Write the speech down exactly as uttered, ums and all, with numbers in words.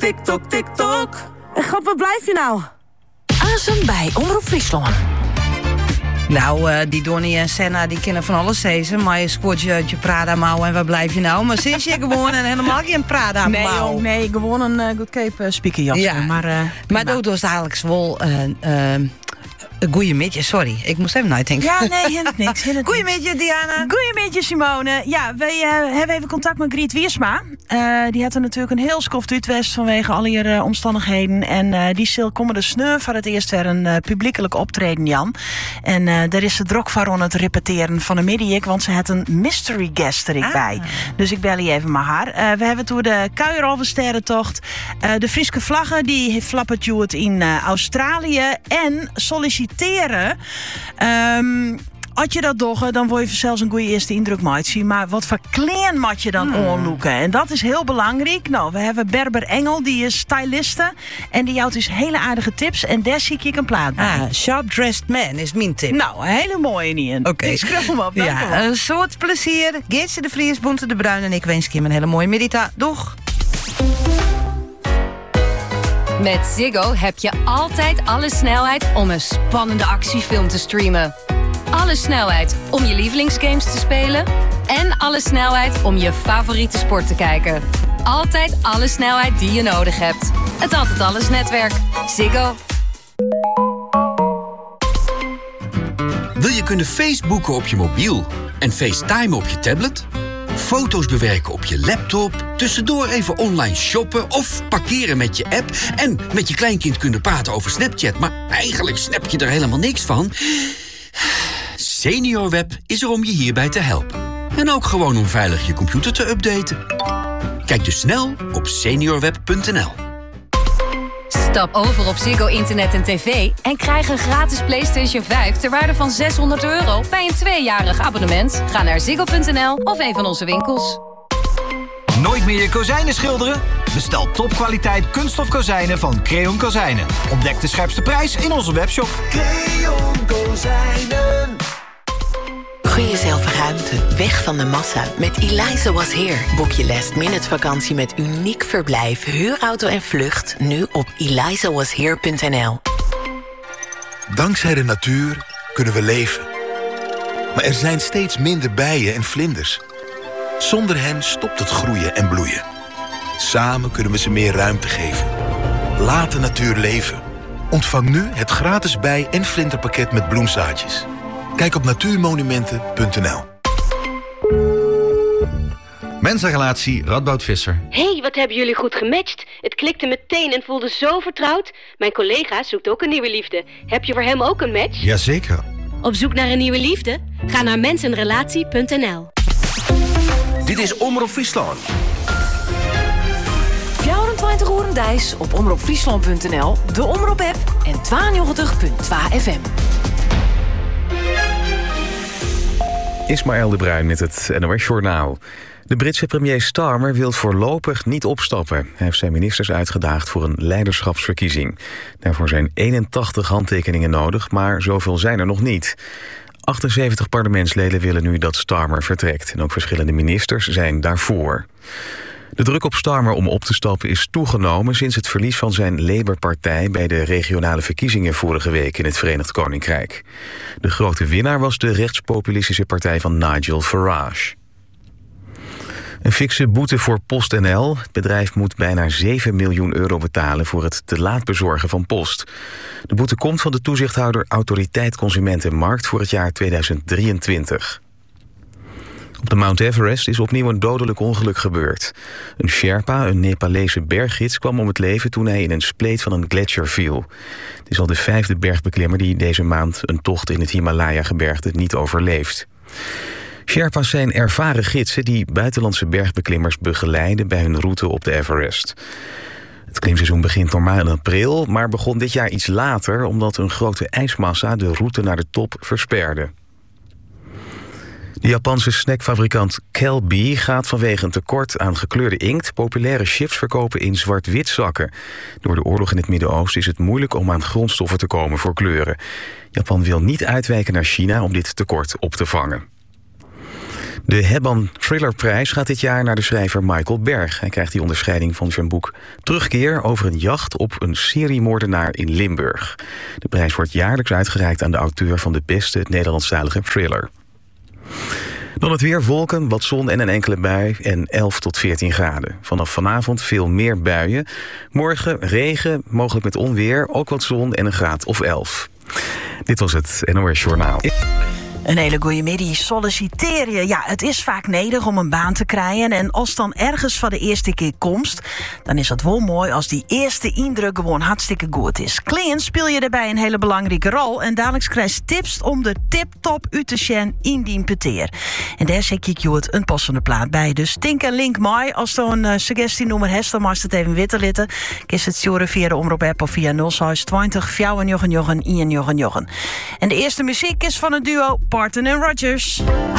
TikTok, TikTok. God, waar blijf je nou? Azen bij Omroep Friesland. Nou, uh, die Donnie en Senna, die kennen van alles zezen. Maar je squat je, je Prada mouw en waar blijf je nou? Maar sinds je gewoon en helemaal geen Prada nee, mouw. Nee, nee, gewoon een uh, Good Cape uh, speakerjas. Ja. Maar, uh, maar dat was eigenlijk wel... Uh, uh, Goeiemiddag, sorry. Ik moest even nadenken. Ja, nee, helemaal niks. Goeiemiddag, Diana. Goeiemiddag, Simone. Ja, wij uh, hebben even contact met Griet Wiersma. Uh, die had er natuurlijk een heel skoft uitwest vanwege al hier uh, omstandigheden. En uh, die zal komen de sneu voor het eerst weer een uh, publiekelijk optreden, Jan. En uh, daar is ze drok voor aan het repeteren van de middag, want ze had een mystery guest er ik ah. bij. Dus ik bel je even maar haar. Uh, we hebben toen de Kuieralversterrentocht. Uh, de Friese vlaggen, die flappert je het in uh, Australië. En solliciteren. Um, als je dat doggen, dan word je zelfs een goede eerste indruk maat zien. Maar wat voor kleding moet je dan hmm. aanloeken? En dat is heel belangrijk. Nou, we hebben Berber Engel, die is styliste. En die houdt dus hele aardige tips. En daar zie ik een plaat bij. Ah, Sharp Dressed Man is mijn tip. Nou, een hele mooie niet. Oké. Okay. Ik schrijf hem op. Ja, een soort plezier. Geertje de Vries, Boente de Bruin en ik wens je een hele mooie middag. Doeg! Met Ziggo heb je altijd alle snelheid om een spannende actiefilm te streamen. Alle snelheid om je lievelingsgames te spelen. En alle snelheid om je favoriete sport te kijken. Altijd alle snelheid die je nodig hebt. Het Altijd Alles netwerk. Ziggo. Wil je kunnen Facebooken op je mobiel en FaceTime op je tablet? Foto's bewerken op je laptop, tussendoor even online shoppen of parkeren met je app en met je kleinkind kunnen praten over Snapchat, maar eigenlijk snap je er helemaal niks van? SeniorWeb is er om je hierbij te helpen. En ook gewoon om veilig je computer te updaten. Kijk dus snel op seniorweb punt n l. Stap over op Ziggo Internet en tv en krijg een gratis PlayStation vijf ter waarde van zeshonderd euro bij een tweejarig abonnement. Ga naar ziggo punt n l of een van onze winkels. Nooit meer je kozijnen schilderen? Bestel topkwaliteit kunststof kozijnen van Creon Kozijnen. Ontdek de scherpste prijs in onze webshop. Creon Kozijnen. Gun jezelf ruimte, weg van de massa. Met Eliza Was Here boek je last minute vakantie met uniek verblijf, huurauto en vlucht. Nu op eliza was here punt n l. Dankzij de natuur kunnen we leven. Maar er zijn steeds minder bijen en vlinders. Zonder hen stopt het groeien en bloeien. Samen kunnen we ze meer ruimte geven. Laat de natuur leven. Ontvang nu het gratis bij- en vlinderpakket met bloemzaadjes. Kijk op natuurmonumenten punt n l. Mensenrelatie Radboud Visser. Hey, wat hebben jullie goed gematcht. Het klikte meteen en voelde zo vertrouwd. Mijn collega zoekt ook een nieuwe liefde. Heb je voor hem ook een match? Jazeker. Op zoek naar een nieuwe liefde? Ga naar mensenrelatie punt n l. Dit is Omroep Friesland. vierentwintig uur Dijs op omroep friesland punt n l, de Omroep-app en tweeënnegentig punt twee F M. Ismaël de Bruin met het N O S-journaal. De Britse premier Starmer wil voorlopig niet opstappen. Hij heeft zijn ministers uitgedaagd voor een leiderschapsverkiezing. Daarvoor zijn eenentachtig handtekeningen nodig, maar zoveel zijn er nog niet. achtenzeventig parlementsleden willen nu dat Starmer vertrekt. En ook verschillende ministers zijn daarvoor. De druk op Starmer om op te stappen is toegenomen sinds het verlies van zijn Labour-partij bij de regionale verkiezingen vorige week in het Verenigd Koninkrijk. De grote winnaar was de rechtspopulistische partij van Nigel Farage. Een fikse boete voor PostNL. Het bedrijf moet bijna zeven miljoen euro betalen voor het te laat bezorgen van post. De boete komt van de toezichthouder Autoriteit Consument en Markt voor het jaar tweeduizend drieëntwintig. Op de Mount Everest is opnieuw een dodelijk ongeluk gebeurd. Een Sherpa, een Nepalese berggids, kwam om het leven toen hij in een spleet van een gletsjer viel. Het is al de vijfde bergbeklimmer die deze maand een tocht in het Himalaya-gebergte niet overleeft. Sherpa's zijn ervaren gidsen die buitenlandse bergbeklimmers begeleiden bij hun route op de Everest. Het klimseizoen begint normaal in april, maar begon dit jaar iets later omdat een grote ijsmassa de route naar de top versperde. De Japanse snackfabrikant Calbee gaat vanwege een tekort aan gekleurde inkt populaire chips verkopen in zwart-wit zakken. Door de oorlog in het Midden-Oosten is het moeilijk om aan grondstoffen te komen voor kleuren. Japan wil niet uitwijken naar China om dit tekort op te vangen. De Hebban Thrillerprijs gaat dit jaar naar de schrijver Michael Berg. Hij krijgt die onderscheiding van zijn boek Terugkeer over een jacht op een seriemoordenaar in Limburg. De prijs wordt jaarlijks uitgereikt aan de auteur van de beste Nederlandstalige thriller. Dan het weer, wolken, wat zon en een enkele bui en elf tot veertien graden. Vanaf vanavond veel meer buien. Morgen regen, mogelijk met onweer, ook wat zon en een graad of elf. Dit was het N O S Journaal. Een hele goeie middag. Solliciteer je. Ja, het is vaak nodig om een baan te krijgen. En als dan ergens van de eerste keer komst, dan is het wel mooi als die eerste indruk gewoon hartstikke goed is. Cliënt speel je daarbij een hele belangrijke rol. En dadelijk krijg je tips om de tip-top uit te zien in die peteer. En daar zet ik je het een passende plaat bij. Dus tink en link mij. Als er een uh, suggestie-nummer hebt, dan mag het even witte litten. Kies het sturen via de Omroep-app of via nul zes twintig vijfenjochen jochen eenenjochen jochen. En de eerste muziek is van het duo Parton en Rogers.